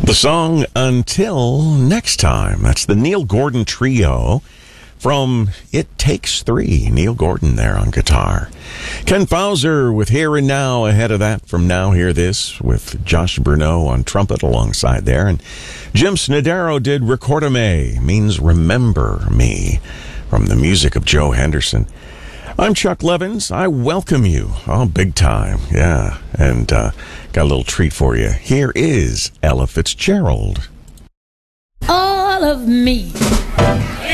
The song Until Next Time. That's the Neil Gordon Trio from It Takes Three. Neil Gordon there on guitar. Ken Fauser with Here and Now ahead of that from Now Hear This with Josh Bruneau on trumpet alongside there. And Jim Snodaro did Recordame, means Remember Me, from the music of Joe Henderson. I'm Chuck Levins. I welcome you. Oh, big time. Yeah. And got a little treat for you. Here is Ella Fitzgerald. All of me